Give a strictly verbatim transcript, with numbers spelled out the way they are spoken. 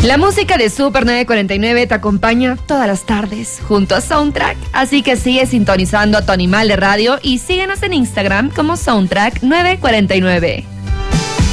La música de Super nueve cuarenta y nueve te acompaña todas las tardes junto a Soundtrack, así que sigue sintonizando a tu animal de radio y síguenos en Instagram como Soundtrack nueve cuarenta y nueve.